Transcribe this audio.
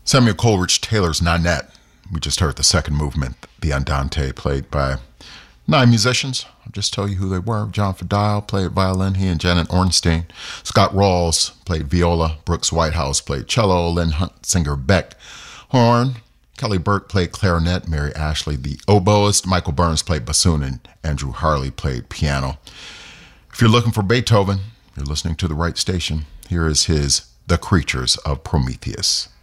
Samuel Coleridge Taylor's Nanette. We just heard the second movement, the Andante, played by 9 musicians. I'll just tell you who they were. John Fidel played violin, he and Janet Ornstein. Scott Rawls played viola. Brooks Whitehouse played cello. Lynn Huntsinger Beck, horn. Kelly Burke played clarinet. Mary Ashley, the oboist. Michael Burns played bassoon, and Andrew Harley played piano. If you're looking for Beethoven, you're listening to the right station. Here is his The Creatures of Prometheus.